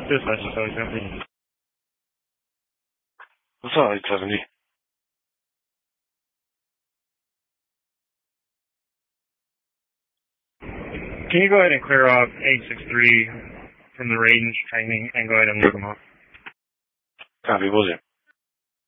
Dispatch is always happening. What's up, 870? Can you go ahead and clear off 863 from the range training and go ahead and leave them off? Copy, will do.